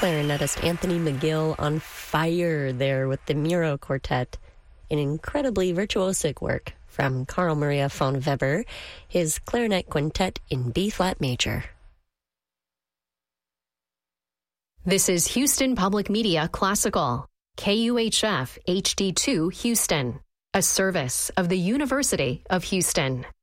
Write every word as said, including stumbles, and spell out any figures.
clarinetist Anthony McGill on fire there with the Miro Quartet, an incredibly virtuosic work from Carl Maria von Weber, his clarinet quintet in B-flat major. This is Houston Public Media Classical, K U H F H D two Houston, a service of the University of Houston.